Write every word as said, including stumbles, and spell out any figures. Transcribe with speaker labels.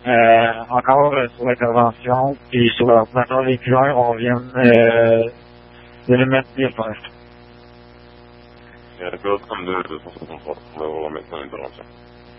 Speaker 1: Euh, encore euh, sur l'intervention, puis sur l'ordinateur des clients, on vient euh, de le mettre bien faire.
Speaker 2: Et à la période trente-deux, deux cent soixante-trois, on va voir maintenant l'intervention.